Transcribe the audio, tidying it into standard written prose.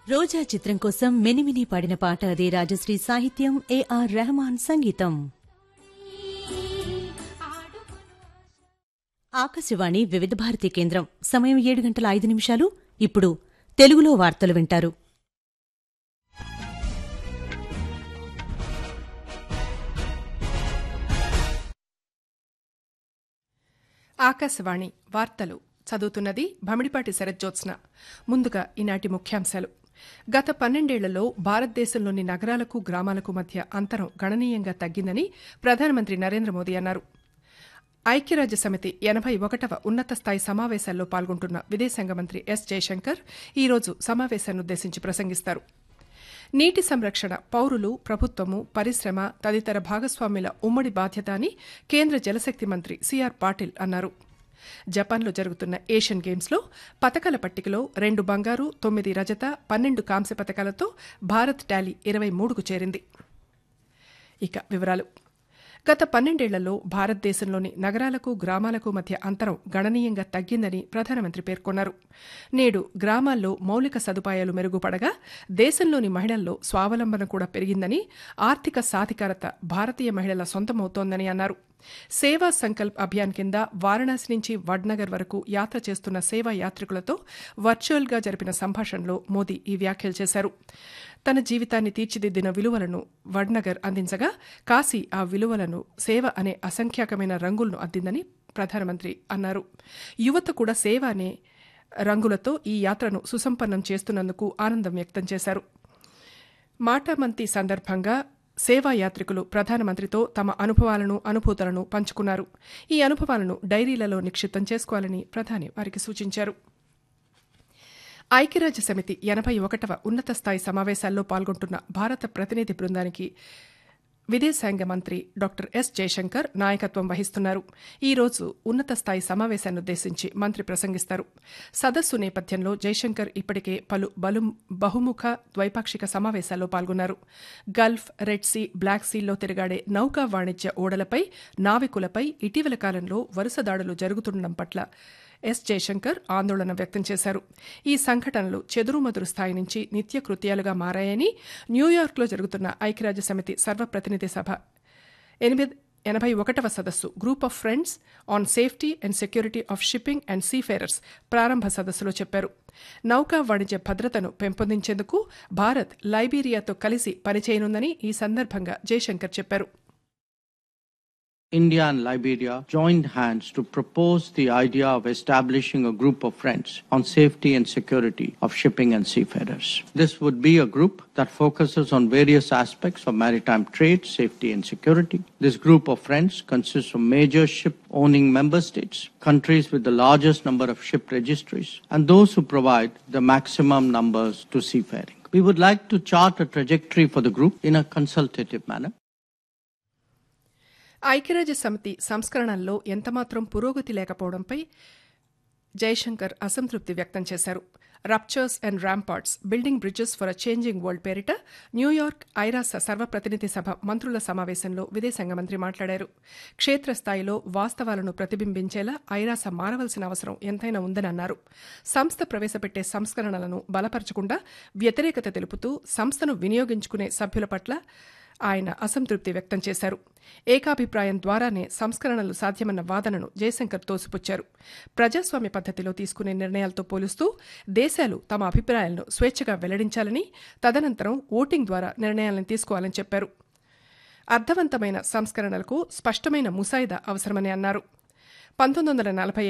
రోజా చిత్రం కోసం మెనిమిని పాడిన పాట అదే రాజశ్రీ సాహిత్యం, ఏఆర్ రెహమాన్ సంగీతం. ఆకాశవాణి వివిధ భారతి కేంద్రం. సమయం 7:05. ఇప్పుడు తెలుగులో వార్తలు వింటారు. ఆకాశవాణి వార్తలు చదువుతున్నది భమిడిపాటి శరజ్జోత్స్న. ముందుగా ఈనాటి ముఖ్యాంశాలు. గత 12 ఏళ్లలో భారతదేశంలోని నగరాలకు గ్రామాలకు మధ్య అంతరం గణనీయంగా తగ్గిందని ప్రధానమంత్రి నరేంద్ర మోదీ అన్నారు. ఐక్యరాజ్యసమితి 81వ ఉన్నత స్థాయి సమావేశాల్లో పాల్గొంటున్న విదేశాంగ మంత్రి ఎస్ జయశంకర్ ఈరోజు సమావేశాన్నుద్దేశించి ప్రసంగిస్తారు. నీటి సంరక్షణ పౌరులు, ప్రభుత్వము, పరిశ్రమ తదితర భాగస్వామ్యుల ఉమ్మడి బాధ్యత అని కేంద్ర జలశక్తి మంత్రి సిఆర్ పాటిల్ అన్నారు. జపాన్లో జరుగుతున్న ఏషియన్ గేమ్స్లో పతకాల పట్టికలో 2 బంగారు, 9 రజత, 12 కాంస్య పతకాలతో భారత్ టాలీ 23కు చేరింది. ఇక వివరాలు. గత 12 ఏళ్లలో భారతదేశంలోని నగరాలకు గ్రామాలకు మధ్య అంతరం గణనీయంగా తగ్గిందని ప్రధానమంత్రి పేర్కొన్నారు. నేడు గ్రామాల్లో మౌలిక సదుపాయాలు మెరుగుపడగా దేశంలోని మహిళల్లో స్వావలంబన కూడా పెరిగిందని, ఆర్థిక సాధికారత భారతీయ మహిళల సొంతమవుతోందని అన్నారు. సేవా సంకల్ప్ అభియాన్ కింద వారణాసి నుంచి వడ్నగర్ వరకు యాత్ర చేస్తున్న సేవా యాత్రికులతో వర్చువల్గా జరిపిన సంభాషణలో మోదీ ఈ వ్యాఖ్యలు చేశారు. తన జీవితాన్ని తీర్చిదిద్దిన విలువలను వడ్నగర్ అందించగా కాశీ ఆ విలువలను, సేవ అనే అసంఖ్యాకమైన రంగులను అద్దిందని ప్రధానమంత్రి అన్నారు. యువత కూడా సేవ అనే రంగులతో ఈ యాత్రను సుసంపన్నం చేస్తున్నందుకు ఆనందం వ్యక్తం చేశారు. మాటామంతి సందర్భంగా సేవా యాత్రికులు ప్రధానమంత్రితో తమ అనుభవాలను, అనుభూతులను పంచుకున్నారు. ఈ అనుభవాలను డైరీలలో నిక్షిప్తం చేసుకోవాలని ప్రధాని వారికి సూచించారు. ఐక్యరాజ్యసమితి 81వ ఉన్నత స్థాయి సమావేశాల్లో పాల్గొంటున్న భారత ప్రతినిధి బృందానికి విదేశాంగ మంత్రి డాక్టర్ ఎస్ జయశంకర్ నాయకత్వం వహిస్తున్నారు. ఈ రోజు ఉన్నత స్థాయి సమావేశాన్నుద్దేశించి మంత్రి ప్రసంగిస్తారు. సదస్సు నేపథ్యంలో జయశంకర్ ఇప్పటికే పలు బహుముఖ ద్వైపాక్షిక సమావేశాల్లో పాల్గొన్నారు. గల్ఫ్, రెడ్ సీ, బ్లాక్ సీల్లో తిరుగాడే నౌకా వాణిజ్య ఓడలపై, నావికులపై ఇటీవల కాలంలో వరుస దాడులు జరుగుతుండడం పట్ల ఎస్ జయశంకర్ ఆందోళన వ్యక్తం చేశారు. ఈ సంఘటనలు చెదురుమదురు స్థాయి నుంచి నిత్యకృత్యాలుగా మారాయని, న్యూయార్క్లో జరుగుతున్న ఐక్యరాజ్యసమితి సర్వప్రతినిధి సభ 81వ సదస్సు group of friends on safety and security of shipping and seafarers ప్రారంభ సదస్సులో చెప్పారు. నౌకా వాణిజ్య భద్రతను పెంపొందించేందుకు భారత్ లైబీరియాతో కలిసి పనిచేయనుందని ఈ సందర్భంగా జయశంకర్ చెప్పారు. India and Liberia joined hands to propose the idea of establishing a group of friends on safety and security of shipping and seafarers. This would be a group that focuses on various aspects of maritime trade, safety and security. This group of friends consists of major ship-owning member states, countries with the largest number of ship registries, and those who provide the maximum numbers to seafaring. We would like to chart a trajectory for the group in a consultative manner. ఐక్యరాజ్య సమితి సంస్కరణల్లో ఎంతమాత్రం పురోగతి లేకపోవడంపై జయశంకర్ అసంతృప్తి వ్యక్తం చేశారు. Ruptures and ramparts building bridges for a changing world పేరిట New York ఐరాస సర్వప్రతినిధి సభ మంత్రుల సమావేశంలో విదేశాంగ మంత్రి మాట్లాడారు. క్షేత్రస్థాయిలో వాస్తవాలను ప్రతిబింబించేలా ఐరాస మారవలసిన అవసరం ఎంతైనా ఉందని అన్నారు. సంస్థ ప్రవేశపెట్టే సంస్కరణలను బలపరచకుండా వ్యతిరేకత తెలుపుతూ సంస్థను వినియోగించుకునే సభ్యుల పట్ల ఆయన అసంతృప్తి వ్యక్తం చేశారు. ఏకాభిప్రాయం ద్వారానే సంస్కరణలు సాధ్యమన్న వాదనను జయశంకర్ తోసిపుచ్చారు. ప్రజాస్వామ్య పద్ధతిలో తీసుకునే నిర్ణయాలతో పోలుస్తూ దేశాలు తమ అభిప్రాయాలను స్వేచ్ఛగా వెల్లడించాలని, తదనంతరం ఓటింగ్ ద్వారా నిర్ణయాలను తీసుకోవాలని చెప్పారు. అర్థవంతమైన సంస్కరణలకు స్పష్టమైన ముసాయిదా అవసరమని అన్నారు. 1940